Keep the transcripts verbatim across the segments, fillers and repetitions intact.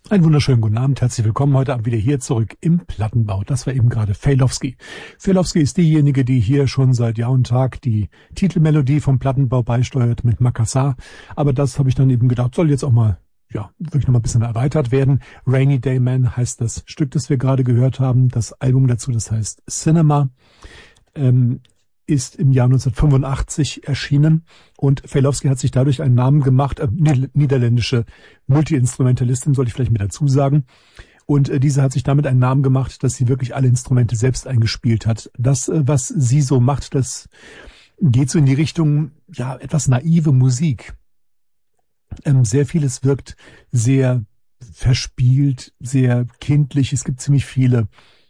Einen wunderschönen guten Abend, herzlich willkommen heute Abend wieder hier zurück im Plattenbau. Das war eben gerade Failowski. Failowski ist diejenige, die hier schon seit Jahr und Tag die Titelmelodie vom Plattenbau beisteuert mit Makassar. Aber das habe ich dann eben gedacht, soll jetzt auch mal, ja, wirklich noch mal ein bisschen erweitert werden. Rainy Day Man heißt das Stück, das wir gerade gehört haben. Das Album dazu, das heißt Cinema, ähm, ist im Jahr neunzehnhundertfünfundachtzig erschienen und Failowski hat sich dadurch einen Namen gemacht, äh, niederländische Multi-Instrumentalistin, sollte ich vielleicht mit dazu sagen. Und äh, diese hat sich damit einen Namen gemacht, dass sie wirklich alle Instrumente selbst eingespielt hat. Das, äh, was sie so macht, das geht so in die Richtung, ja, etwas naive Musik. Ähm, sehr vieles wirkt sehr verspielt, sehr kindlich. Es gibt ziemlich viele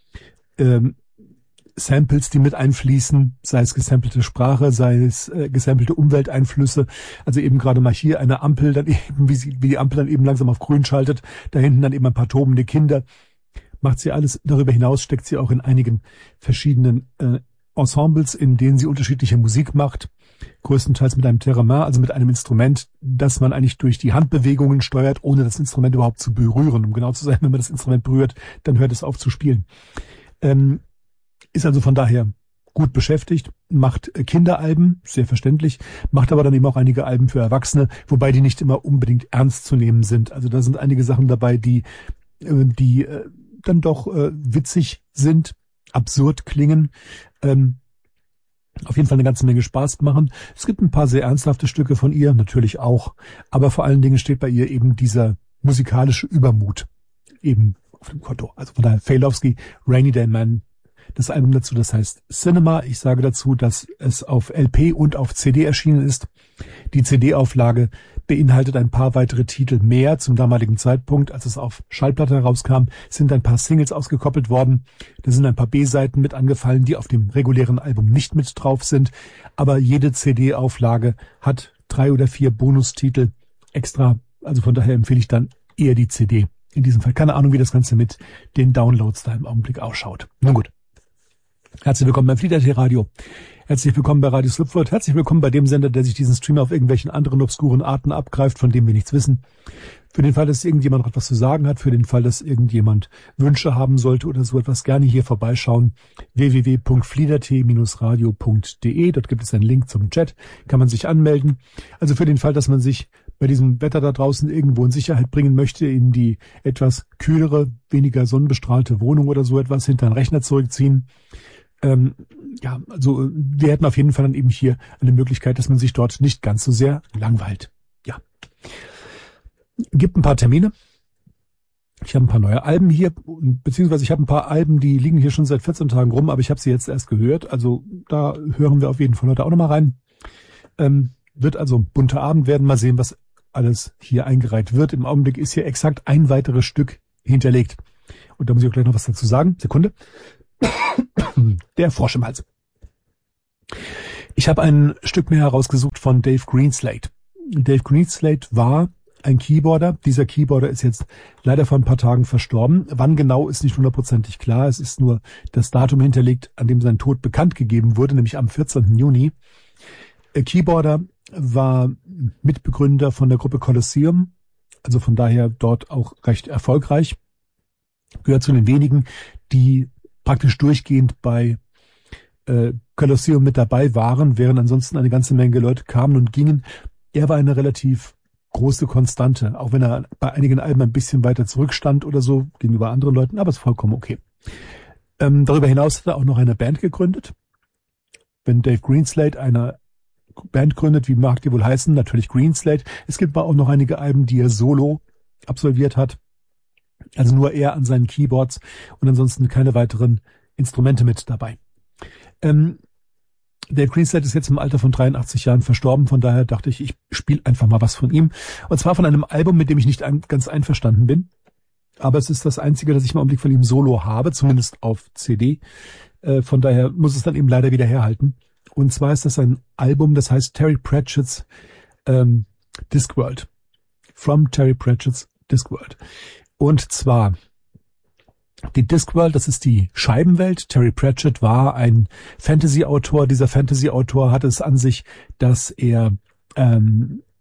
ähm, Samples, die mit einfließen, sei es gesampelte Sprache, sei es äh, gesampelte Umwelteinflüsse. Also eben gerade mal hier eine Ampel, dann eben, wie, sie, wie die Ampel dann eben langsam auf grün schaltet, da hinten dann eben ein paar tobende Kinder. Macht sie alles. Darüber hinaus steckt sie auch in einigen verschiedenen äh, Ensembles, in denen sie unterschiedliche Musik macht. Größtenteils mit einem Theremin, also mit einem Instrument, das man eigentlich durch die Handbewegungen steuert, ohne das Instrument überhaupt zu berühren. Um genau zu sein, wenn man das Instrument berührt, dann hört es auf zu spielen. Ähm, Ist also von daher gut beschäftigt, macht Kinderalben, sehr verständlich, macht aber dann eben auch einige Alben für Erwachsene, wobei die nicht immer unbedingt ernst zu nehmen sind. Also da sind einige Sachen dabei, die, die dann doch witzig sind, absurd klingen, auf jeden Fall eine ganze Menge Spaß machen. Es gibt ein paar sehr ernsthafte Stücke von ihr, natürlich auch, aber vor allen Dingen steht bei ihr eben dieser musikalische Übermut eben auf dem Konto. Also von daher Failowski, Rainy Day Man. Das Album dazu, das heißt Cinema. Ich sage dazu, dass es auf L P und auf C D erschienen ist. Die C D-Auflage beinhaltet ein paar weitere Titel mehr. Zum damaligen Zeitpunkt, als es auf Schallplatte herauskam, sind ein paar Singles ausgekoppelt worden. Da sind ein paar B-Seiten mit angefallen, die auf dem regulären Album nicht mit drauf sind. Aber jede C D-Auflage hat drei oder vier Bonustitel extra. Also von daher empfehle ich dann eher die C D. In diesem Fall keine Ahnung, wie das Ganze mit den Downloads da im Augenblick ausschaut. Nun gut. Herzlich willkommen beim Flieder-T Radio. Herzlich willkommen bei Radio Slipford. Herzlich willkommen bei dem Sender, der sich diesen Stream auf irgendwelchen anderen obskuren Arten abgreift, von dem wir nichts wissen. Für den Fall, dass irgendjemand noch etwas zu sagen hat, für den Fall, dass irgendjemand Wünsche haben sollte oder so etwas, gerne hier vorbeischauen. w w w punkt fliedert radio punkt d e. Dort gibt es einen Link zum Chat. Kann man sich anmelden. Also für den Fall, dass man sich bei diesem Wetter da draußen irgendwo in Sicherheit bringen möchte, in die etwas kühlere, weniger sonnenbestrahlte Wohnung oder so etwas, hinter den Rechner zurückziehen. Ähm, ja, also wir hätten auf jeden Fall dann eben hier eine Möglichkeit, dass man sich dort nicht ganz so sehr langweilt. Ja. Gibt ein paar Termine. Ich habe ein paar neue Alben hier, beziehungsweise ich habe ein paar Alben, die liegen hier schon seit vierzehn Tagen rum, aber ich habe sie jetzt erst gehört. Also da hören wir auf jeden Fall heute auch nochmal rein. Ähm, wird also ein bunter Abend werden. Mal sehen, was alles hier eingereiht wird. Im Augenblick ist hier exakt ein weiteres Stück hinterlegt. Und da muss ich auch gleich noch was dazu sagen. Sekunde. Der Frosch im Hals. Ich habe ein Stück mehr herausgesucht von Dave Greenslade. Dave Greenslade war ein Keyboarder. Dieser Keyboarder ist jetzt leider vor ein paar Tagen verstorben. Wann genau ist nicht hundertprozentig klar. Es ist nur das Datum hinterlegt, an dem sein Tod bekannt gegeben wurde, nämlich am vierzehnten Juni. Keyboarder war Mitbegründer von der Gruppe Colosseum, also von daher dort auch recht erfolgreich. Gehört zu den wenigen, die praktisch durchgehend bei äh, Colosseum mit dabei waren, während ansonsten eine ganze Menge Leute kamen und gingen. Er war eine relativ große Konstante, auch wenn er bei einigen Alben ein bisschen weiter zurückstand oder so gegenüber anderen Leuten, aber ist vollkommen okay. Ähm, darüber hinaus hat er auch noch eine Band gegründet. Wenn Dave Greenslade eine Band gründet, wie mag die wohl heißen? Natürlich Greenslade. Es gibt aber auch noch einige Alben, die er solo absolviert hat. Also nur er an seinen Keyboards und ansonsten keine weiteren Instrumente mit dabei. Ähm, der Greenslade ist jetzt im Alter von dreiundachtzig Jahren verstorben, von daher dachte ich, ich spiele einfach mal was von ihm. Und zwar von einem Album, mit dem ich nicht ein, ganz einverstanden bin. Aber es ist das einzige, das ich im Augenblick von ihm solo habe, zumindest auf C D. Äh, von daher muss es dann eben leider wieder herhalten. Und zwar ist das ein Album, das heißt Terry Pratchett's ähm, Discworld. From Terry Pratchett's Discworld. Und zwar die Discworld, das ist die Scheibenwelt. Terry Pratchett war ein Fantasy-Autor. Dieser Fantasy-Autor hatte es an sich, dass er ähm,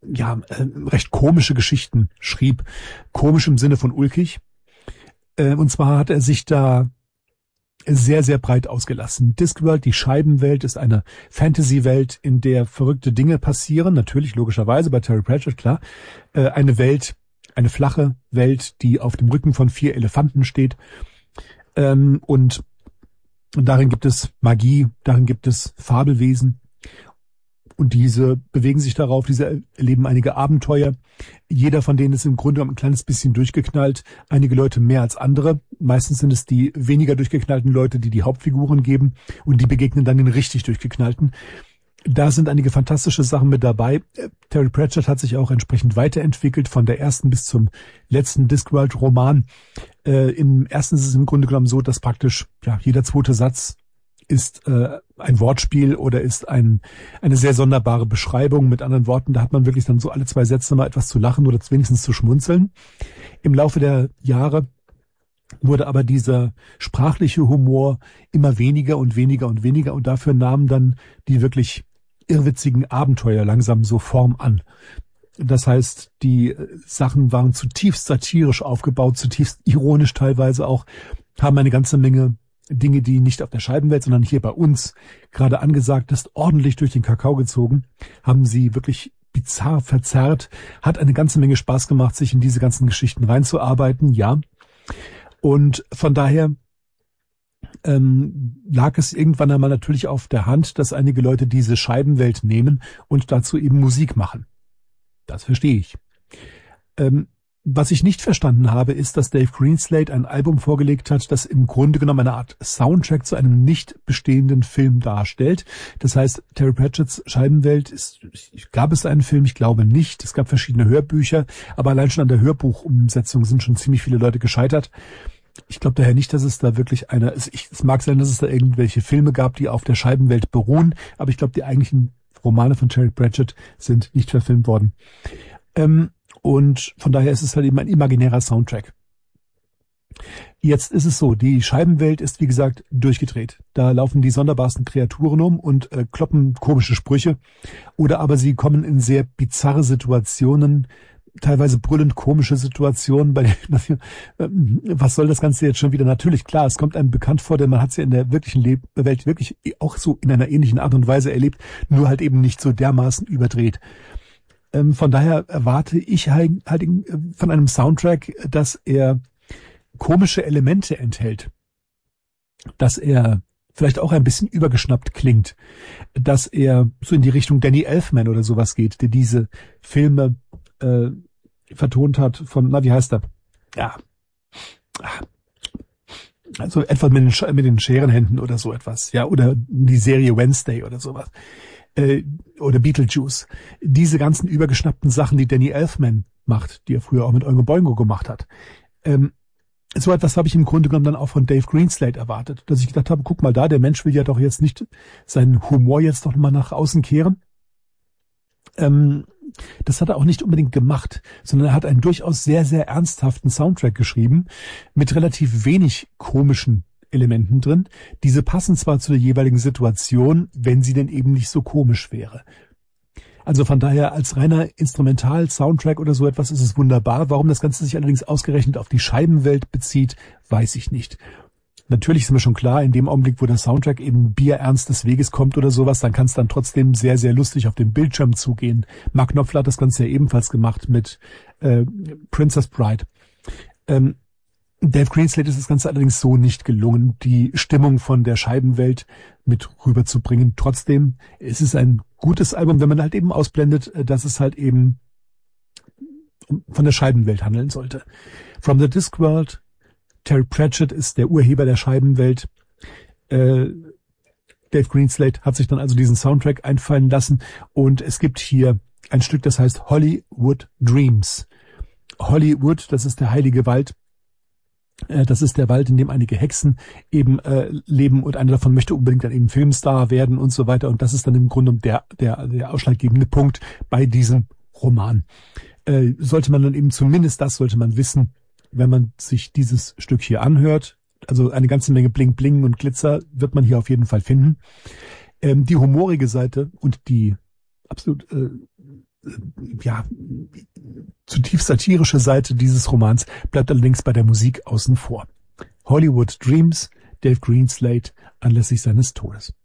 ja, äh, recht komische Geschichten schrieb. Komisch im Sinne von ulkig. Äh, und zwar hat er sich da sehr, sehr breit ausgelassen. Discworld, die Scheibenwelt, ist eine Fantasy-Welt, in der verrückte Dinge passieren. Natürlich, logischerweise, bei Terry Pratchett, klar. Äh, eine Welt, eine flache Welt, die auf dem Rücken von vier Elefanten steht. Ähm, und darin gibt es Magie, darin gibt es Fabelwesen. Und diese bewegen sich darauf, diese erleben einige Abenteuer. Jeder von denen ist im Grunde genommen ein kleines bisschen durchgeknallt. Einige Leute mehr als andere. Meistens sind es die weniger durchgeknallten Leute, die die Hauptfiguren geben. Und die begegnen dann den richtig durchgeknallten. Da sind einige fantastische Sachen mit dabei. Terry Pratchett hat sich auch entsprechend weiterentwickelt, von der ersten bis zum letzten Discworld-Roman. Äh, Im ersten ist es im Grunde genommen so, dass praktisch ja jeder zweite Satz ist äh, ein Wortspiel oder ist ein, eine sehr sonderbare Beschreibung. Mit anderen Worten, da hat man wirklich dann so alle zwei Sätze mal etwas zu lachen oder wenigstens zu schmunzeln. Im Laufe der Jahre wurde aber dieser sprachliche Humor immer weniger und weniger und weniger und dafür nahmen dann die wirklich irrwitzigen Abenteuer langsam so Form an. Das heißt, die Sachen waren zutiefst satirisch aufgebaut, zutiefst ironisch teilweise auch, haben eine ganze Menge Dinge, die nicht auf der Scheibenwelt, sondern hier bei uns gerade angesagt ist, ordentlich durch den Kakao gezogen, haben sie wirklich bizarr verzerrt, hat eine ganze Menge Spaß gemacht, sich in diese ganzen Geschichten reinzuarbeiten, ja. Und von daher ähm, lag es irgendwann einmal natürlich auf der Hand, dass einige Leute diese Scheibenwelt nehmen und dazu eben Musik machen. Das verstehe ich. Ähm, Was ich nicht verstanden habe, ist, dass Dave Greenslade ein Album vorgelegt hat, das im Grunde genommen eine Art Soundtrack zu einem nicht bestehenden Film darstellt. Das heißt, Terry Pratchett's Scheibenwelt ist, gab es einen Film? Ich glaube nicht. Es gab verschiedene Hörbücher, aber allein schon an der Hörbuchumsetzung sind schon ziemlich viele Leute gescheitert. Ich glaube daher nicht, dass es da wirklich eine, es, ich, es mag sein, dass es da irgendwelche Filme gab, die auf der Scheibenwelt beruhen, aber ich glaube, die eigentlichen Romane von Terry Pratchett sind nicht verfilmt worden. Ähm, Und von daher ist es halt eben ein imaginärer Soundtrack. Jetzt ist es so, die Scheibenwelt ist wie gesagt durchgedreht. Da laufen die sonderbarsten Kreaturen um und äh, kloppen komische Sprüche. Oder aber sie kommen in sehr bizarre Situationen, teilweise brüllend komische Situationen. Bei denen, äh, was soll das Ganze jetzt schon wieder? Natürlich, klar, es kommt einem bekannt vor, denn man hat es ja in der wirklichen Le- Welt wirklich auch so in einer ähnlichen Art und Weise erlebt, nur halt eben nicht so dermaßen überdreht. Von daher erwarte ich halt von einem Soundtrack, dass er komische Elemente enthält, dass er vielleicht auch ein bisschen übergeschnappt klingt, dass er so in die Richtung Danny Elfman oder sowas geht, der diese Filme äh, vertont hat von, na, wie heißt er? Ja, also etwas mit den, mit den Scherenhänden oder so etwas, ja, oder die Serie Wednesday oder sowas. Oder Beetlejuice. Diese ganzen übergeschnappten Sachen, die Danny Elfman macht, die er früher auch mit Oingo Boingo gemacht hat. Ähm, so etwas habe ich im Grunde genommen dann auch von Dave Greenslade erwartet, dass ich gedacht habe, guck mal da, der Mensch will ja doch jetzt nicht seinen Humor jetzt doch mal nach außen kehren. Ähm, das hat er auch nicht unbedingt gemacht, sondern er hat einen durchaus sehr, sehr ernsthaften Soundtrack geschrieben, mit relativ wenig komischen Elementen drin. Diese passen zwar zu der jeweiligen Situation, wenn sie denn eben nicht so komisch wäre. Also von daher als reiner Instrumental-Soundtrack oder so etwas ist es wunderbar. Warum das Ganze sich allerdings ausgerechnet auf die Scheibenwelt bezieht, weiß ich nicht. Natürlich ist mir schon klar, in dem Augenblick, wo der Soundtrack eben bierernst des Weges kommt oder sowas, dann kann es dann trotzdem sehr, sehr lustig auf dem Bildschirm zugehen. Mark Knopfler hat das Ganze ja ebenfalls gemacht mit äh, Princess Bride. Ähm, Dave Greenslade ist das Ganze allerdings so nicht gelungen, die Stimmung von der Scheibenwelt mit rüberzubringen. Trotzdem ist es ein gutes Album, wenn man halt eben ausblendet, dass es halt eben von der Scheibenwelt handeln sollte. From the Discworld, Terry Pratchett ist der Urheber der Scheibenwelt. Äh, Dave Greenslade hat sich dann also diesen Soundtrack einfallen lassen und es gibt hier ein Stück, das heißt Hollywood Dreams. Hollywood, das ist der heilige Wald. Das ist der Wald, in dem einige Hexen eben äh, leben und einer davon möchte unbedingt dann eben Filmstar werden und so weiter. Und das ist dann im Grunde der der der ausschlaggebende Punkt bei diesem Roman. Äh, sollte man dann eben zumindest das sollte man wissen, wenn man sich dieses Stück hier anhört. Also eine ganze Menge Bling Bling und Glitzer wird man hier auf jeden Fall finden. Ähm, die humorige Seite und die absolut äh, ja, zutiefst satirische Seite dieses Romans bleibt allerdings bei der Musik außen vor. Hollywood Dreams, Dave Greenslade, anlässlich seines Todes.